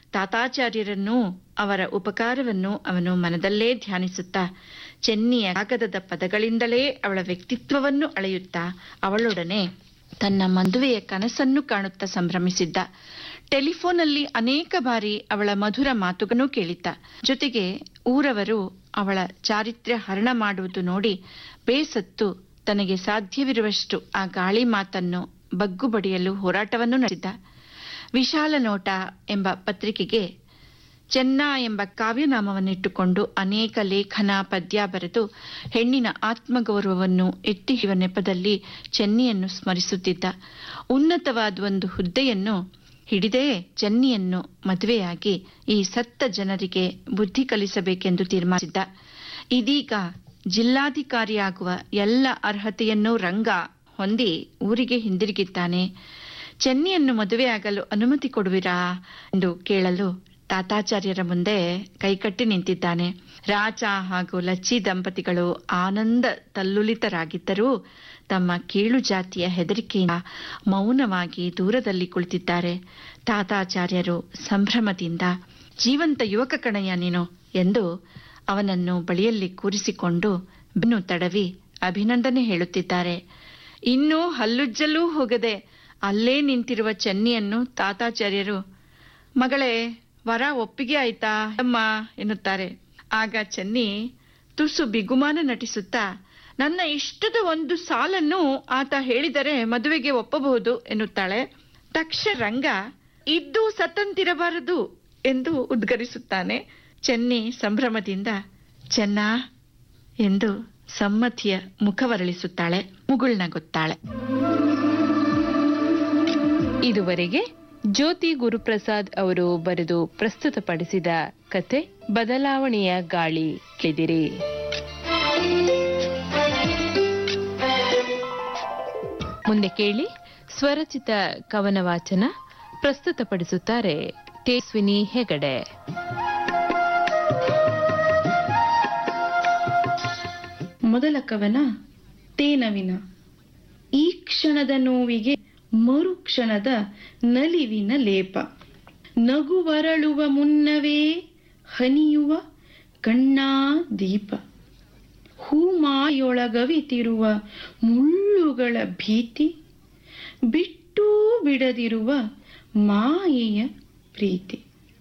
ತಾತಾಚಾರ್ಯರನ್ನೂ ಅವರ ಉಪಕಾರವನ್ನು ಅವನು ಮನದಲ್ಲೇ ಧ್ಯಾನಿಸುತ್ತಾ, ಚೆನ್ನಿಯ ಕಾಗದದ ಪದಗಳಿಂದಲೇ ಅವಳ ವ್ಯಕ್ತಿತ್ವವನ್ನು ಅಳೆಯುತ್ತಾ ಅವಳೊಡನೆ ತನ್ನ ಮದುವೆಯ ಕನಸನ್ನು ಕಾಣುತ್ತಾ ಸಂಭ್ರಮಿಸಿದ್ದ. ಟೆಲಿಫೋನಲ್ಲಿ ಅನೇಕ ಬಾರಿ ಅವಳ ಮಧುರ ಮಾತುಗಳನ್ನು ಕೇಳಿದ್ದ. ಜೊತೆಗೆ ಊರವರು ಅವಳ ಚಾರಿತ್ರ್ಯ ಹರಣ ಮಾಡುವುದು ನೋಡಿ ಬೇಸತ್ತು ತನಗೆ ಸಾಧ್ಯವಿರುವಷ್ಟು ಆ ಗಾಳಿ ಮಾತನ್ನು ಬಗ್ಗು ಬಡಿಯಲು ಹೋರಾಟವನ್ನು ನಡೆಸಿದ್ದ. ವಿಶಾಲ ನೋಟ ಎಂಬ ಪತ್ರಿಕೆಗೆ ಚೆನ್ನ ಎಂಬ ಕಾವ್ಯನಾಮವನ್ನಿಟ್ಟುಕೊಂಡು ಅನೇಕ ಲೇಖನ ಪದ್ಯ ಬರೆದು ಹೆಣ್ಣಿನ ಆತ್ಮಗೌರವವನ್ನು ಎತ್ತಿ ಹಿಡಿಯುವ ನೆಪದಲ್ಲಿ ಚೆನ್ನಿಯನ್ನು ಸ್ಮರಿಸುತ್ತಿದ್ದ. ಉನ್ನತವಾದ ಒಂದು ಹುದ್ದೆಯನ್ನು ಹಿಡಿದೇ ಚೆನ್ನಿಯನ್ನು ಮದುವೆಯಾಗಿ ಈ ಸತ್ತ ಜನರಿಗೆ ಬುದ್ಧಿ ಕಲಿಸಬೇಕೆಂದು ತೀರ್ಮಾನಿಸಿದ್ದ. ಇದೀಗ ಜಿಲ್ಲಾಧಿಕಾರಿಯಾಗುವ ಎಲ್ಲ ಅರ್ಹತೆಯನ್ನೂ ರಂಗ ಹೊಂದಿ ಊರಿಗೆ ಹಿಂದಿರುಗಿದ್ದಾನೆ. ಚೆನ್ನಿಯನ್ನು ಮದುವೆಯಾಗಲು ಅನುಮತಿ ಕೊಡುವಿರಾ ಎಂದು ಕೇಳಲು ತಾತಾಚಾರ್ಯರ ಮುಂದೆ ಕೈಕಟ್ಟಿ ನಿಂತಿದ್ದಾನೆ. ರಾಜ ಹಾಗೂ ಲಚ್ಚಿ ದಂಪತಿಗಳು ಆನಂದ ತಲ್ಲುಲಿತರಾಗಿದ್ದರೂ ತಮ್ಮ ಕೀಳು ಜಾತಿಯ ಹೆದರಿಕೆಯಿಂದ ಮೌನವಾಗಿ ದೂರದಲ್ಲಿ ಕುಳಿತಿದ್ದಾರೆ. ತಾತಾಚಾರ್ಯರು ಸಂಭ್ರಮದಿಂದ, ಜೀವಂತ ಯುವಕ ಕಣಯ್ಯ ನೀನು ಎಂದು ಅವನನ್ನು ಬಳಿಯಲ್ಲಿ ಕೂರಿಸಿಕೊಂಡು ಬೆನ್ನು ತಡವಿ ಅಭಿನಂದನೆ ಹೇಳುತ್ತಿದ್ದಾರೆ. ಇನ್ನೂ ಹಲ್ಲುಜ್ಜಲೂ ಹೋಗದೆ ಅಲ್ಲೇ ನಿಂತಿರುವ ಚೆನ್ನಿಯನ್ನು ತಾತಾಚಾರ್ಯರು, ಮಗಳೇ, ವರ ಒಪ್ಪಿಗೆ ಆಯ್ತಾ ಅಮ್ಮ ಎನ್ನುತ್ತಾರೆ. ಆಗ ಚೆನ್ನಿ ತುಸು ಬಿಗುಮಾನ ನಟಿಸುತ್ತಾ, ನನ್ನ ಇಷ್ಟದ ಒಂದು ಸಾಲನ್ನು ಆತ ಹೇಳಿದರೆ ಮದುವೆಗೆ ಒಪ್ಪಬಹುದು ಎನ್ನುತ್ತಾಳೆ. ತಕ್ಷಣ ರಂಗ, ಇದ್ದು ಸತ್ತಂತಿರಬಾರದು ಎಂದು ಉದ್ಗರಿಸುತ್ತಾನೆ. ಚೆನ್ನಿ ಸಂಭ್ರಮದಿಂದ ಚೆನ್ನ ಎಂದು ಸಮ್ಮತಿಯ ಮುಖವರಳಿಸುತ್ತಾಳೆ, ಮುಗುಳ್ನಗುತ್ತಾಳೆ. ಇದುವರೆಗೆ ಜ್ಯೋತಿ ಗುರುಪ್ರಸಾದ್ ಅವರು ಬರೆದು ಪ್ರಸ್ತುತಪಡಿಸಿದ ಕತೆ ಬದಲಾವಣೆಯ ಗಾಳಿ ಕೇಳಿದಿರಿ. ಮುಂದೆ ಕೇಳಿ ಸ್ವರಚಿತ ಕವನ ವಾಚನ. ಪ್ರಸ್ತುತಪಡಿಸುತ್ತಾರೆ ತೇಜಸ್ವಿನಿ ಹೆಗಡೆ. ಮೊದಲ ಕವನ ತೇನವಿನ. ಈ ಕ್ಷಣದ ನೋವಿಗೆ ಮರುಕ್ಷಣದ ನಲಿವಿನ ಲೇಪ, ನಗುವರಳುವ ಮುನ್ನವೇ ಹನಿಯುವ ಕಣ್ಣಾ ದೀಪ, ಹೂಮಾಯೊಳಗವಿತಿರುವ ಮುಳ್ಳುಗಳ ಭೀತಿ, ಬಿಟ್ಟೂ ಬಿಡದಿರುವ ಮಾಯೆಯ ಪ್ರೀತಿ,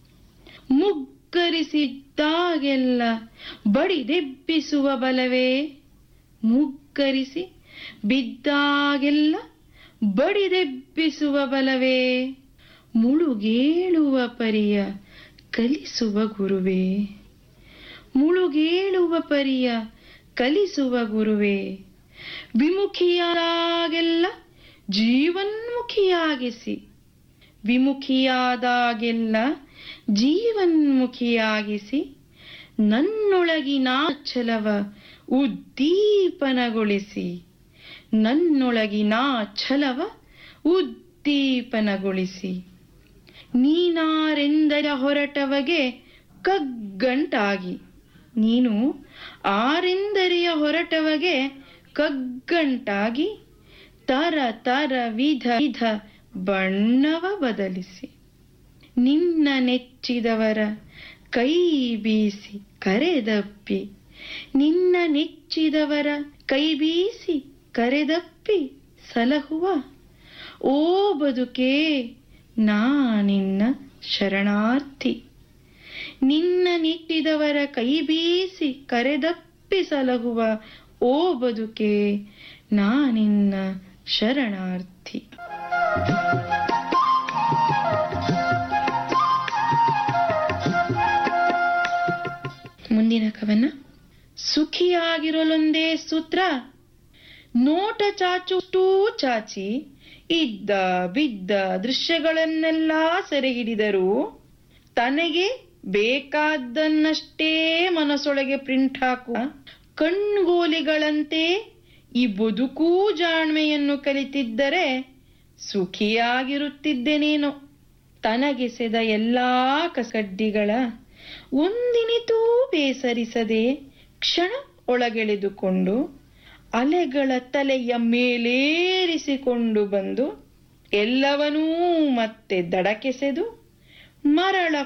ಮುಗ್ಗರಿಸಿದ್ದಾಗೆಲ್ಲ ಬಡಿದೆಬ್ಬಿಸುವ ಬಲವೇ, ಮುಗ್ಗರಿಸಿ ಬಿದ್ದಾಗೆಲ್ಲ ಬಡಿದೆಬ್ಬಿಸುವ ಬಲವೇ, ಮುಳುಗೇಳುವ ಪರಿಯ ಕಲಿಸುವ ಗುರುವೇ, ಮುಳುಗೇಳುವ ಪರಿಯ ಕಲಿಸುವ ಗುರುವೇ, ವಿಮುಖಿಯಾದಾಗೆಲ್ಲ ಜೀವನ್ಮುಖಿಯಾಗಿಸಿ, ವಿಮುಖಿಯಾದಾಗೆಲ್ಲ ಜೀವನ್ಮುಖಿಯಾಗಿಸಿ, ನನ್ನೊಳಗಿನ ಛಲವ ಉದ್ದೀಪನಗೊಳಿಸಿ, ನನ್ನೊಳಗಿನ ಛಲವ ಉದ್ದೀಪನಗೊಳಿಸಿ, ನೀನಾರೆಂದರ ಹೊರಟವಗೆ ಕಗ್ಗಂಟಾಗಿ, ನೀನು ಆರೆಂದರೆಯ ಹೊರಟವಗೆ ಕಗ್ಗಂಟಾಗಿ, ತರ ತರ ವಿಧ ವಿಧ ಬಣ್ಣವ ಬದಲಿಸಿ, ನಿನ್ನ ನೆಚ್ಚಿದವರ ಕೈ ಬೀಸಿ ಕರೆದಪ್ಪಿ, ನಿನ್ನ ನೆಚ್ಚಿದವರ ಕೈ ಬೀಸಿ ಕರೆದಪ್ಪಿ ಸಲಹುವ ಓ ಬದುಕೇ ನಾನಿನ್ನ ಶರಣಾರ್ಥಿ, ನಿನ್ನ ನೆಚ್ಚಿದವರ ಕೈ ಬೀಸಿ ಕರೆದಪ್ಪಿ ಸಲಹುವ ಓ ಬದುಕೇ ನಾನಿನ್ನ ಶರಣಾರ್ಥಿ. ಮುಂದಿನ ಕವನ ಸುಖಿಯಾಗಿರಲೊಂದೇ ಸೂತ್ರ, ನೋಟ ಚಾಚುಷ್ಟೂ ಚಾಚಿ ಇದ್ದ ಬಿದ್ದ ದೃಶ್ಯಗಳನ್ನೆಲ್ಲ ಸೆರೆ ಹಿಡಿದರು, ತನಗೆ ಬೇಕಾದ್ದನ್ನಷ್ಟೇ ಮನಸೊಳಗೆ ಪ್ರಿಂಟ್ ಹಾಕುವ ಕಣ್ಗೋಲಿಗಳಂತೆ ಈ ಬದುಕೂ ಜಾಣ್ಮೆಯನ್ನು ಕಲಿತಿದ್ದರೆ ಸುಖಿಯಾಗಿರುತ್ತಿದ್ದೆನೇನೋ. ತನಗೆಸೆದ ಎಲ್ಲಾ ಕಸಡ್ಡಿಗಳ ಒಂದಿನಿತೂ ಬೇಸರಿಸದೆ ಕ್ಷಣ ಒಳಗೆಳೆದುಕೊಂಡು ಅಲೆಗಳ ತಲೆಯ ಮೇಲೇರಿಸಿಕೊಂಡು ಬಂದು ಎಲ್ಲವನ್ನೂ ಮತ್ತೆ ದಡಕೆಸೆದು ಮರಳ